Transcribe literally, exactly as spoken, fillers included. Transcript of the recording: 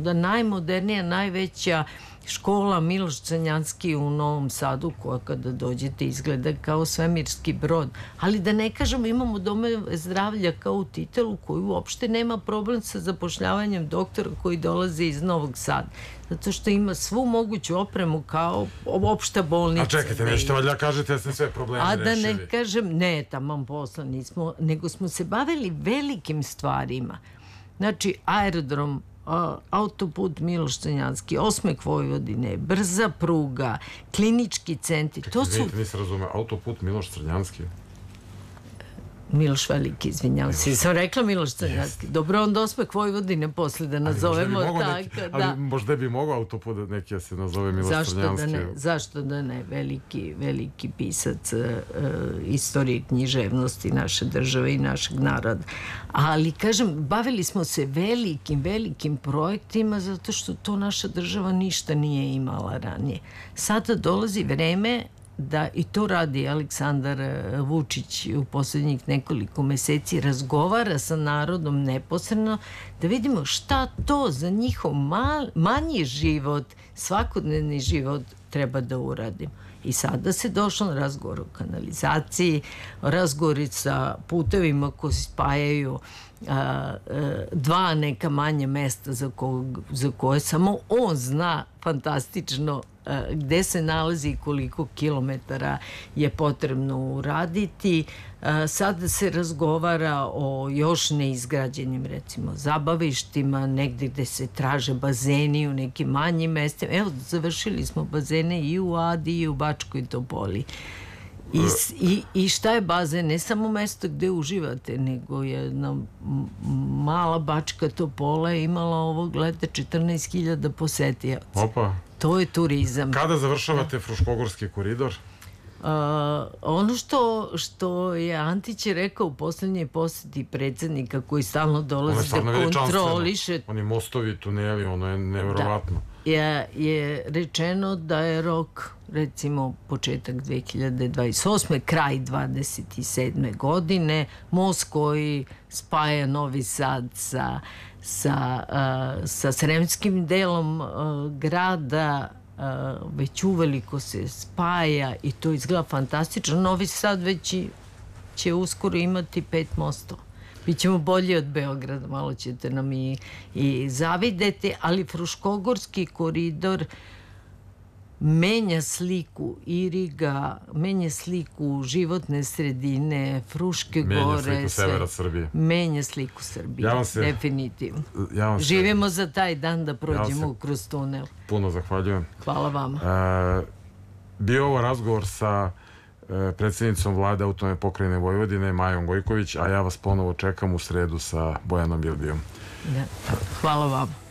da najmodernija, najveća škola Miloš Crnjanski u Novom Sadu, koja kada dođete izgleda kao svemirski brod. Ali da ne kažemo, imamo domove zdravlja kao u Titelu, koji uopšte nema problem sa zapošljavanjem doktora koji dolaze iz Novog Sada. Zato što ima svu moguću opremu kao opšta bolnica. A čekajte, nešto valjda kažete da ste sve probleme rešili. A da ne kažem, ne, tamam posla nismo, nego smo se bavili velikim stvarima. Znači, aerodrom, autoput Miloš Crnjanski, Osmeh Vojvodine, brza pruga, klinički centri. To su... Nisam razumeo, autoput Miloš Crnjanski? Miloš Veliki, izvinjam se. Sam rekla Miloš Crnjanski. Dobro, onda Osmeh Vojvodine posle da nazovemo tako. Ali možda bi mogao autoput neki da se nazove Miloš Crnjanski. Zašto da ne? Veliki, veliki pisac istorije književnosti naše države i našeg naroda. Ali, kažem, bavili smo se velikim, velikim projektima zato što to naša država ništa nije imala ranije. Sada dolazi vreme da i to radi Aleksandar Vučić u poslednjih nekoliko meseci, razgovara sa narodom neposredno, da vidimo šta to za njihov manji život, svakodnevni život treba da uradimo. I sada se došlo na razgovor o kanalizaciji, razgovori sa putevima koji spajaju dva neka manje mesta za koje samo on zna fantastično gde se nalazi i koliko kilometara je potrebno uraditi. Sada se razgovara o još neizgrađenim, recimo, zabavištima, negde gde se traže bazeni u nekim manjim mestima. Evo, završili smo bazene i u Adi i u Bačkoj Topoli. I, i, I šta je bazen? Ne samo mesto gde uživate, nego jedna mala Bačka Topola je imala ovog leta četrnaest hiljada posetioca. Opa. To je turizam. Kada završavate Fruškogorski koridor? Uh, ono što, što je Antić rekao u poslednjoj poseti predsednika koji stalno dolazi da kontroliše. Oni mostovi, tuneli, ono je neverovatno. Da, je, je rečeno da je rok, recimo, početak dve hiljade dvadeset osme, kraj dvadeset sedme godine, most koji spaja Novi Sad sa, sa, uh, sa sremskim delom uh, grada, Uh, već uveliko se spaja i to izgleda fantastično. Novi Sad već i, će uskoro imati pet mostova. Bićemo bolji od Beograda, malo ćete nam i, i zavideti, ali Fruškogorski koridor menja sliku Iriga, menja sliku životne sredine, Fruške menja gore. Menja sliku severa Srbije. Menja sliku Srbije, ja se, definitivno. Ja živimo za taj dan da prođemo ja kroz tunel. Puno zahvaljujem. Hvala vama. E, bio ovo razgovor sa e, predsjednicom vlade Autonomne pokrajine Vojvodine, Majom Gojković, a ja vas ponovo čekam u sredu sa Bojanom Bilbijom. Da. Hvala vam.